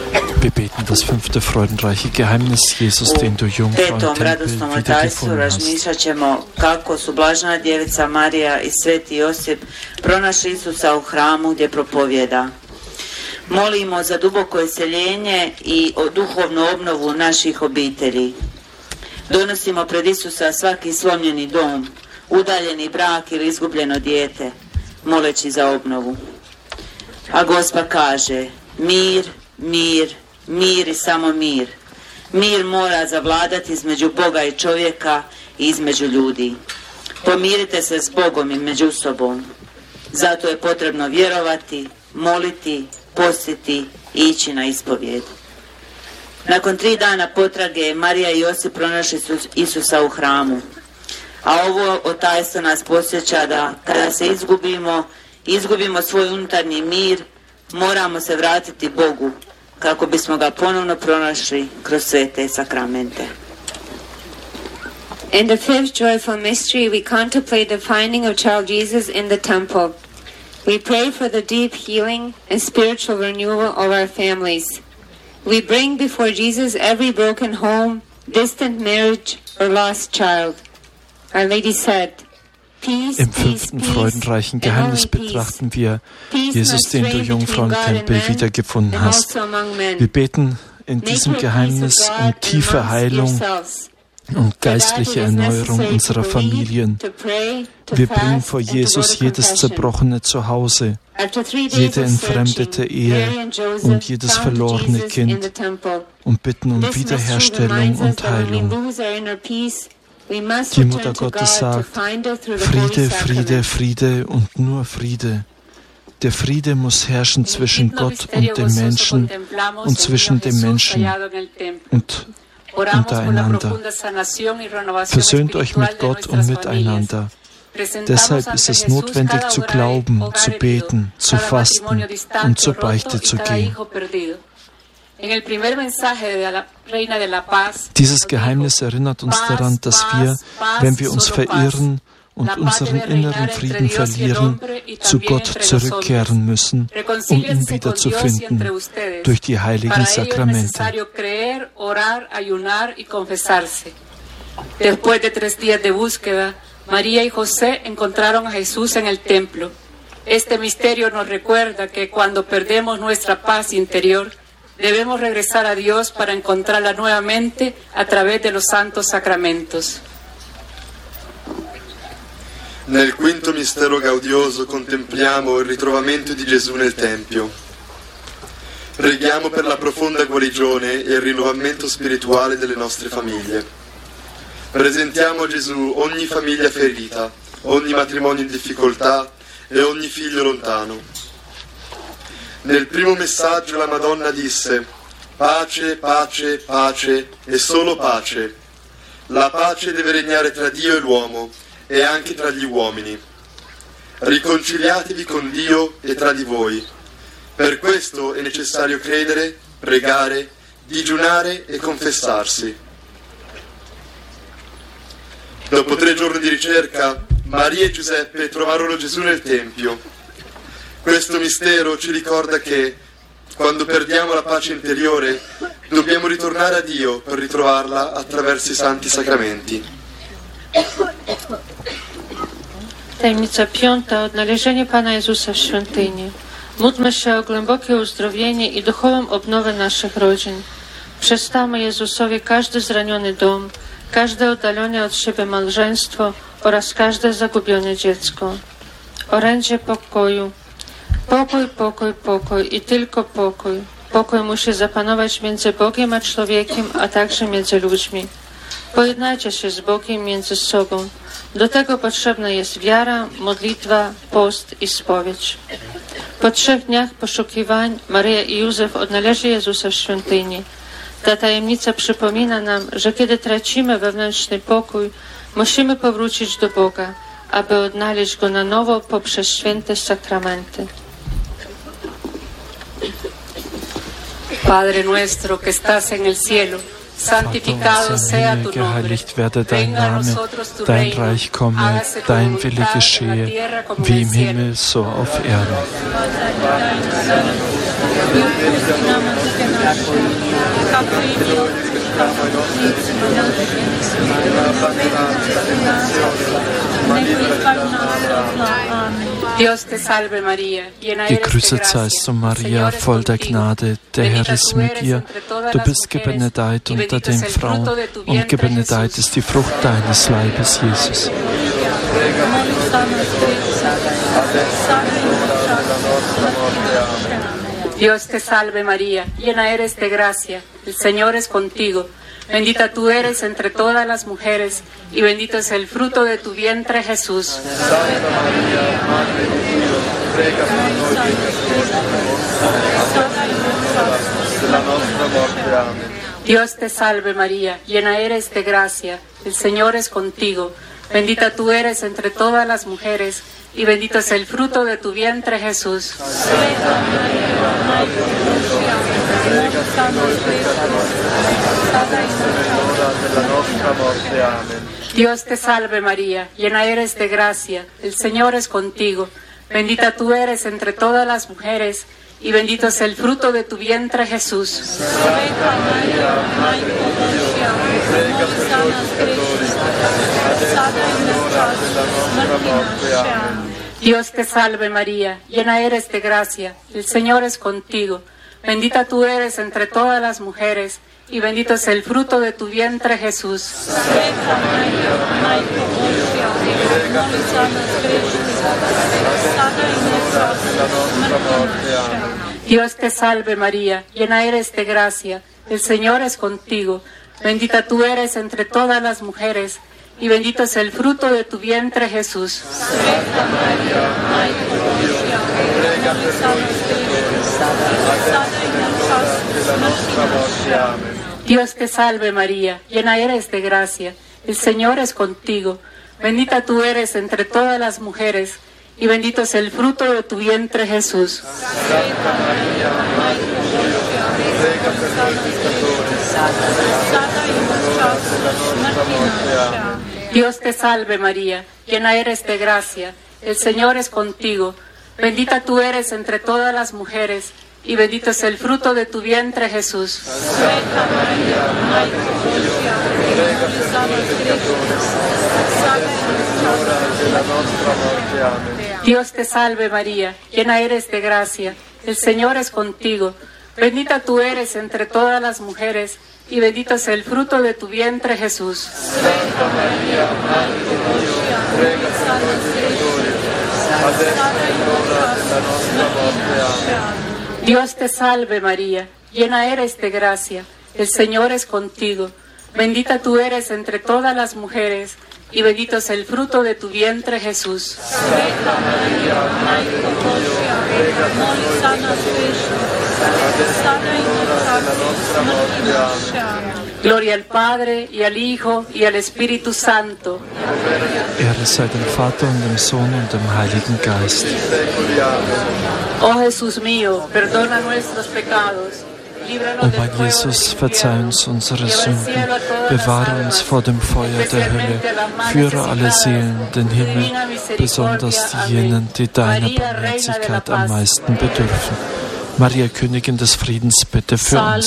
Wir beten das 5. freudenreiche Geheimnis, Jesus, den du Jungfrau im Tempel wiedergefunden razmišljat ćemo kako su blažena djevica Marija i sveti Josip pronašli Isusa u hramu gdje propovjeda. Molimo za duboko iseljenje i duhovnu obnovu naših obitelji. Donosimo pred Isusa svaki slomljeni dom, udaljeni brak ili izgubljeno dijete, moleći za obnovu. A Gospa kaže: mir, mir, mir i samo mir. Mir mora zavladati između Boga i čovjeka i između ljudi. Pomirite se s Bogom i među sobom. Zato je potrebno vjerovati, moliti, postiti i ići na ispovijed. Nakon 3 dana potrage Marija i Josip pronašli su Isusa u hramu. A ovo tajstvo nas podsjeća da kada se izgubimo svoj unutarnji mir, moramo se vratiti Bogu kako bismo ga ponovno pronašli kroz sve te sakramente. In the 5th joyful mystery, we contemplate the finding of child Jesus in the temple. We pray for the deep healing and spiritual renewal of our families. We bring before Jesus every broken home, distant marriage, or lost child. Our Lady said, Peace, Im 5. freudenreichen Geheimnis betrachten wir Jesus, den du Jungfrau im Tempel wiedergefunden hast. Wir beten in diesem Geheimnis um tiefe Heilung und geistliche Erneuerung unserer Familien. Wir bringen vor Jesus jedes zerbrochene Zuhause, jede entfremdete Ehe und jedes verlorene Kind und bitten um Wiederherstellung und Heilung. Die Mutter Gottes sagt: Friede, Friede, Friede und nur Friede. Der Friede muss herrschen zwischen Gott und dem Menschen und zwischen dem Menschen und untereinander. Versöhnt euch mit Gott und miteinander. Deshalb ist es notwendig zu glauben, zu beten, zu fasten und zur Beichte zu gehen. Dieses Geheimnis erinnert uns daran, dass wir, wenn wir uns verirren und unseren inneren Frieden verlieren, zu Gott zurückkehren müssen, um ihn wiederzufinden durch die heiligen Sakramente. Después de 3 días de búsqueda, María y José encontraron a Jesús en el templo. Este misterio nos recuerda que cuando perdemos nuestra paz interior, debemos regresar a Dios para encontrarla nuevamente a través de los santos sacramentos. Nel 5° mistero gaudioso contempliamo il ritrovamento di Gesù nel Tempio. Preghiamo per la profonda guarigione e il rinnovamento spirituale delle nostre famiglie. Presentiamo a Gesù ogni famiglia ferita, ogni matrimonio in difficoltà e ogni figlio lontano. Nel primo messaggio la Madonna disse: pace, pace, pace e solo pace. La pace deve regnare tra Dio e l'uomo e anche tra gli uomini. Riconciliatevi con Dio e tra di voi. Per questo è necessario credere, pregare, digiunare e confessarsi. Dopo 3 giorni di ricerca, Maria e Giuseppe trovarono Gesù nel Tempio. Questo mistero ci ricorda che, quando perdiamo la pace interiore, dobbiamo ritornare a Dio per ritrovarla attraverso i santi sacramenti. Tajemnica 5. Odnalezienie Pana Jezusa w świątyni. Módlmy się o głębokie uzdrowienie i duchową odnowę naszych rodzin. Przestawmy Jezusowi każdy zraniony dom, każde oddalone od siebie małżeństwo oraz każde zagubione dziecko. Orędzie pokoju. Pokój, pokój, pokój i tylko pokój. Pokój musi zapanować między Bogiem a człowiekiem, a także między ludźmi. Pojednajcie się z Bogiem między sobą. Do tego potrzebna jest wiara, modlitwa, post i spowiedź. Po 3 dniach poszukiwań Maryja i Józef odnaleźli Jezusa w świątyni. Ta tajemnica przypomina nam, że kiedy tracimy wewnętrzny pokój, musimy powrócić do Boga, aby odnaleźć Go na nowo poprzez święte sakramenty. Padre nuestro que estás en el cielo, santificado sea tu nombre. Geheiligt werde dein Name, dein Reich komme, dein Wille geschehe, wie im Himmel, so auf Erden. и отпусти нам грехи наши, как и мы отпускаем должницам нашим, и не введи нас в искушение, но избави нас от зла. Аминь. Dios te salve María, llena eres de Gegrüßet gracia, seist du, el Maria, Señor es voll der contigo. Gnade, der Herr Bendita ist tú mit eres dir. entre todas Du las bist mujeres, gebenedeit y unter bendito den es el fruto Frauen, de tu und vientre, gebenedeit Jesús. ist die Frucht deines Leibes, Jesus. Молись за нас, грешных, sada и на час смерти нашей. Аминь. Dios te salve María, llena eres de gracia, el Señor es contigo. Bendita tú eres entre todas las mujeres, y bendito es el fruto de tu vientre, Jesús. Dios te salve María, llena eres de gracia, el Señor es contigo. Bendita tú eres entre todas las mujeres, y bendito es el fruto de tu vientre, Jesús. Dios te salve María, llena eres de gracia, el Señor es contigo. Bendita tú eres entre todas las mujeres, y bendito es el fruto de tu vientre, Jesús. Dios te salve María, llena eres de gracia, el Señor es contigo. Bendita tú eres entre todas las mujeres, y bendito es el fruto de tu vientre, Jesús. Dios te salve María, llena eres de gracia, el Señor es contigo. Bendita tú eres entre todas las mujeres, y bendito es el fruto de tu vientre, Jesús. Dios te salve María, llena eres de gracia, el Señor es contigo. Bendita tú eres entre todas las mujeres, y bendito es el fruto de tu vientre, Jesús. Dios te salve María, llena eres de gracia, el Señor es contigo. Bendita tú eres entre todas las mujeres, y bendito es el fruto de tu vientre, Jesús. Dios te salve María, llena eres de gracia, el Señor es contigo. Bendita tú eres entre todas las mujeres, y bendito es el fruto de tu vientre, Jesús. Dios te salve María, llena eres de gracia, el Señor es contigo. Bendita tú eres entre todas las mujeres, y bendito es el fruto de tu vientre, Jesús. Gloria al Padre, y al Hijo, y al Espíritu Santo. Ehre sei dem Vater und dem Sohn und dem Heiligen Geist. Oh Jesús mío, perdona nuestros pecados. O mein Jesus, verzeih uns unsere Sünden, bewahre uns vor dem Feuer der Hölle, führe alle Seelen in den Himmel, besonders jenen, die deiner Barmherzigkeit am meisten bedürfen. Maria, Königin des Friedens, bitte für uns.